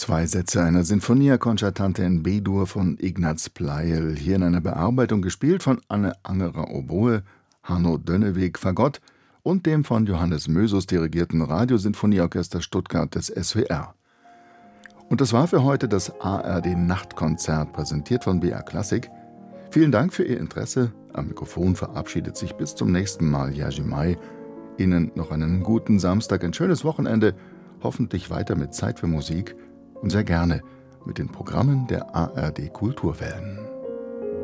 Zwei Sätze einer Sinfonia Concertante in B-Dur von Ignaz Pleijel, hier in einer Bearbeitung gespielt von Anne Angerer Oboe, Hanno Dönneweg Fagott und dem von Johannes Mösus dirigierten Radiosinfonieorchester Stuttgart des SWR. Und das war für heute das ARD-Nachtkonzert, präsentiert von BR Klassik. Vielen Dank für Ihr Interesse. Am Mikrofon verabschiedet sich bis zum nächsten Mal Jerzy May. Ihnen noch einen guten Samstag, ein schönes Wochenende, hoffentlich weiter mit Zeit für Musik und sehr gerne mit den Programmen der ARD Kulturwellen.